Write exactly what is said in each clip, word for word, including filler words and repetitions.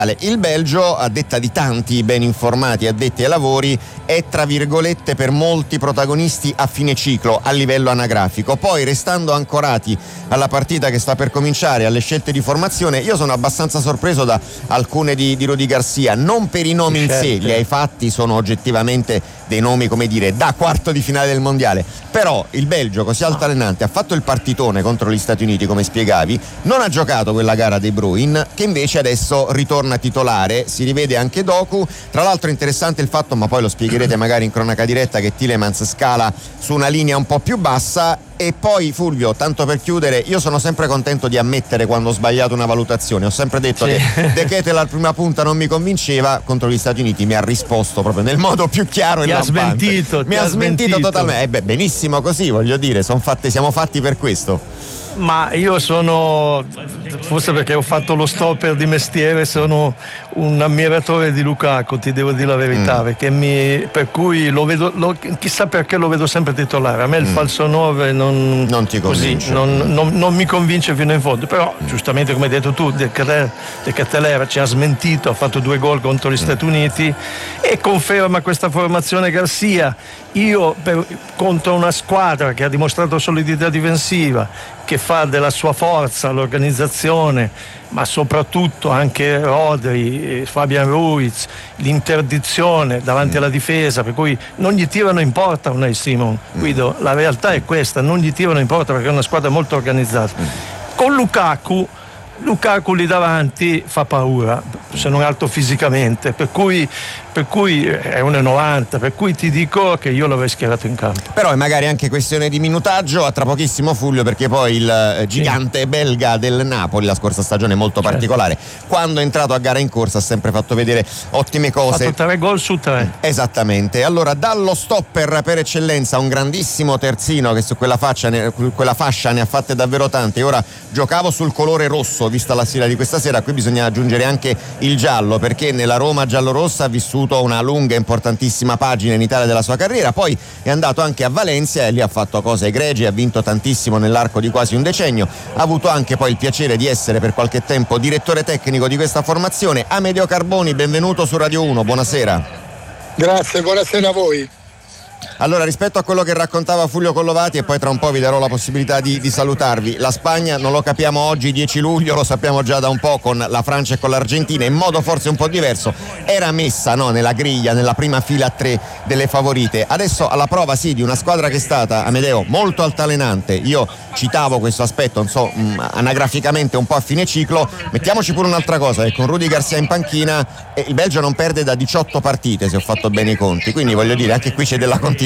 Il Belgio, a detta di tanti ben informati addetti ai lavori, è tra virgolette per molti protagonisti a fine ciclo a livello anagrafico. Poi, restando ancorati alla partita che sta per cominciare, alle scelte di formazione, io sono abbastanza sorpreso da alcune di, di Rudy Garcia, non per i nomi in sé, li hai fatti, sono oggettivamente dei nomi, come dire, da quarto di finale del mondiale, però il Belgio così altalenante ha fatto il partitone contro gli Stati Uniti, come spiegavi, non ha giocato quella gara dei Bruin, che invece adesso ritorna titolare, si rivede anche Doku. Tra l'altro interessante il fatto, ma poi lo spiegherete magari in cronaca diretta, che Tielemans scala su una linea un po' più bassa. E poi, Fulvio, tanto per chiudere, io sono sempre contento di ammettere quando ho sbagliato una valutazione. Ho sempre detto sì. che De Ketelaere alla prima punta non mi convinceva, contro gli Stati Uniti mi ha risposto proprio nel modo più chiaro e ti lampante. Ha smentito, mi ha smentito, smentito totalmente. Eh beh, benissimo così, voglio dire, son fatte, siamo fatti per questo. Ma io sono, forse perché ho fatto lo stopper di mestiere, sono un ammiratore di Lukaku, ti devo dire la verità, mm. perché mi, per cui lo vedo, lo, chissà perché lo vedo sempre titolare. A me il mm. falso nove non, non ti convince, così, non, non, non mi convince fino in fondo, però mm. giustamente come hai detto tu, De Ketelaere ci ha smentito, ha fatto due gol contro gli mm. Stati Uniti e conferma questa formazione Garcia. Io per, contro una squadra che ha dimostrato solidità difensiva, che fa della sua forza l'organizzazione, ma soprattutto anche Rodri, Fabian Ruiz, l'interdizione davanti alla difesa, per cui non gli tirano in porta Unai Simon. Guido, la realtà è questa, non gli tirano in porta perché è una squadra molto organizzata. Con Lukaku Lukaku lì davanti fa paura, se non altro fisicamente, per cui, per cui è uno e novanta, per cui ti dico che io l'avrei schierato in campo. Però è magari anche questione di minutaggio. A tra pochissimo, Fulvio, perché poi il gigante sì. belga del Napoli, la scorsa stagione molto certo. particolare, quando è entrato a gara in corsa ha sempre fatto vedere ottime cose. Ha fatto tre gol su tre. Esattamente. Allora, dallo stopper per eccellenza, un grandissimo terzino che su quella, faccia ne, quella fascia ne ha fatte davvero tante. Ora giocavo sul colore rosso, vista la sera di questa sera, qui bisogna aggiungere anche il giallo, perché nella Roma giallorossa ha vissuto una lunga e importantissima pagina in Italia della sua carriera, poi è andato anche a Valencia e lì ha fatto cose egregie, ha vinto tantissimo nell'arco di quasi un decennio, ha avuto anche poi il piacere di essere per qualche tempo direttore tecnico di questa formazione. Amedeo Carboni, benvenuto su Radio uno, buonasera. Grazie, buonasera a voi. Allora, rispetto a quello che raccontava Fulvio Collovati, e poi tra un po' vi darò la possibilità di, di salutarvi, la Spagna non lo capiamo oggi dieci luglio, lo sappiamo già da un po' con la Francia e con l'Argentina, in modo forse un po' diverso, era messa no, nella griglia, nella prima fila a tre delle favorite. Adesso alla prova sì di una squadra che è stata, Amedeo, molto altalenante. Io citavo questo aspetto, non so, mh, anagraficamente un po' a fine ciclo. Mettiamoci pure un'altra cosa, che con Rudy Garcia in panchina eh, il Belgio non perde da diciotto partite, se ho fatto bene i conti, quindi voglio dire, anche qui c'è della continuità.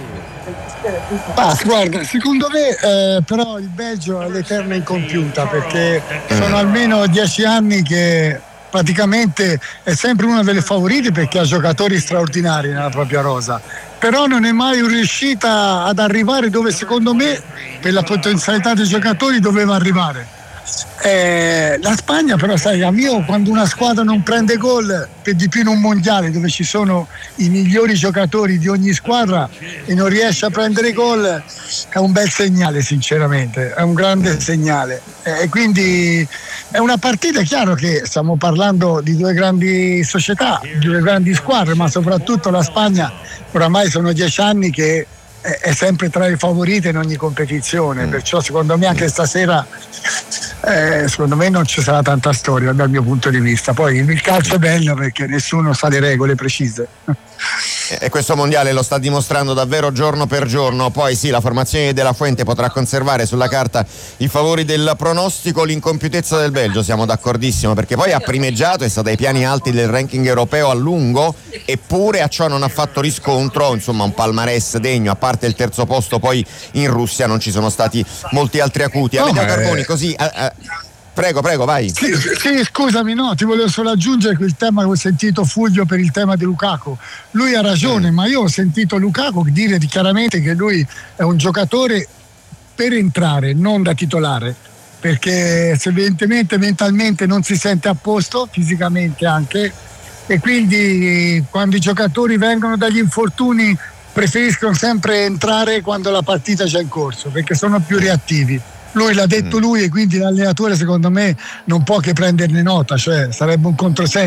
Ah, guarda, secondo me eh, però il Belgio è l'eterna incompiuta, perché sono almeno dieci anni che praticamente è sempre una delle favorite, perché ha giocatori straordinari nella propria rosa, però non è mai riuscita ad arrivare dove secondo me per la potenzialità dei giocatori doveva arrivare. Eh, la Spagna però, sai, a mio, quando una squadra non prende gol, per di più in un mondiale dove ci sono i migliori giocatori di ogni squadra, e non riesce a prendere gol, è un bel segnale, sinceramente, è un grande segnale. E eh, quindi è una partita, è chiaro che stiamo parlando di due grandi società, due grandi squadre, ma soprattutto la Spagna oramai sono dieci anni che è sempre tra le favorite in ogni competizione, mm. perciò secondo me anche stasera eh, secondo me non ci sarà tanta storia dal mio punto di vista. Poi il calcio è bello perché nessuno sa le regole precise. E questo mondiale lo sta dimostrando davvero giorno per giorno. Poi sì, la formazione di De La Fuente potrà conservare sulla carta i favori del pronostico, l'incompiutezza del Belgio, siamo d'accordissimo, perché poi ha primeggiato, è stato ai piani alti del ranking europeo a lungo, eppure a ciò non ha fatto riscontro, insomma un palmarès degno, a parte il terzo posto poi in Russia non ci sono stati molti altri acuti. No, Amedeo eh... Carboni, così eh, eh, Prego, prego, vai. Sì, sì, scusami, no, ti volevo solo aggiungere quel tema che ho sentito Fulvio per il tema di Lukaku. Lui ha ragione, mm. ma io ho sentito Lukaku dire chiaramente che lui è un giocatore per entrare, non da titolare, perché se evidentemente mentalmente non si sente a posto, fisicamente anche, e quindi quando i giocatori vengono dagli infortuni preferiscono sempre entrare quando la partita è già in corso, perché sono più reattivi. lui l'ha detto lui e quindi l'allenatore secondo me non può che prenderne nota, cioè sarebbe un controsenso